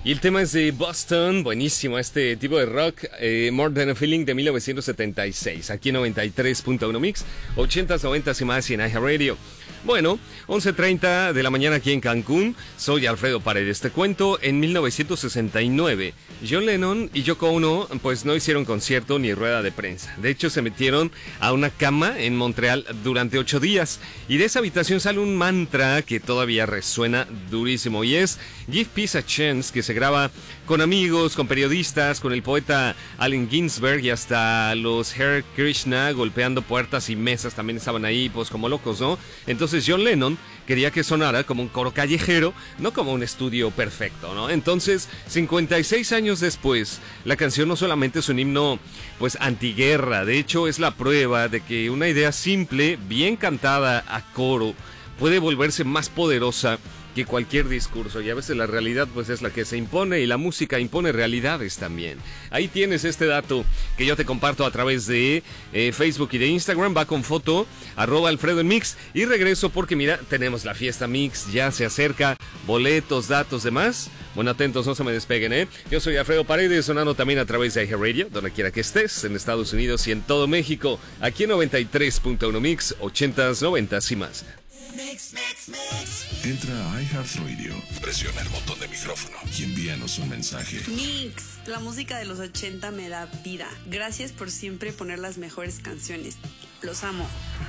Y el tema es de Boston, buenísimo este tipo de rock, More Than a Feeling de 1976, aquí en 93.1 Mix, 80s, 90s y más en iHeartRadio. Bueno, 11:30 de la mañana aquí en Cancún, soy Alfredo Paredes. Te cuento, en 1969, John Lennon y Yoko Ono pues no hicieron concierto ni rueda de prensa. De hecho, se metieron a una cama en Montreal durante 8 días. Y de esa habitación sale un mantra que todavía resuena durísimo. Y es Give Peace a Chance, que se graba con amigos, con periodistas, con el poeta Allen Ginsberg y hasta los Hare Krishna golpeando puertas y mesas también estaban ahí, pues como locos, ¿no? Entonces John Lennon quería que sonara como un coro callejero, no como un estudio perfecto, ¿no? Entonces, 56 años después, la canción no solamente es un himno, pues, antiguerra, de hecho es la prueba de que una idea simple, bien cantada a coro, puede volverse más poderosa que cualquier discurso, y a veces la realidad pues es la que se impone y la música impone realidades también. Ahí tienes este dato que yo te comparto a través de Facebook y de Instagram, va con foto, @Alfredo en Mix, y regreso porque mira, tenemos la fiesta Mix, ya se acerca, boletos, datos, demás. Bueno, atentos, no se me despeguen, Yo soy Alfredo Paredes, sonando también a través de iHeartRadio, donde quiera que estés, en Estados Unidos y en todo México, aquí en 93.1 Mix, 80s, 90s y más. Mix. Entra a iHeartRadio, presiona el botón de micrófono y envíanos un mensaje. Mix, la música de los 80 me da vida. Gracias por siempre poner las mejores canciones. Los amo.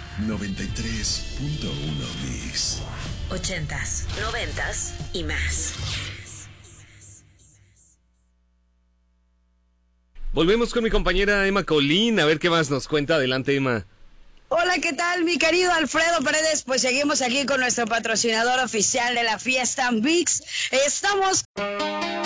93.1 Mix. 80s, 90s y más. Volvemos con mi compañera Emma Colín, a ver qué más nos cuenta. Adelante, Emma. Hola, ¿qué tal, mi querido Alfredo Paredes? Pues seguimos aquí con nuestro patrocinador oficial de la fiesta Mix. Estamos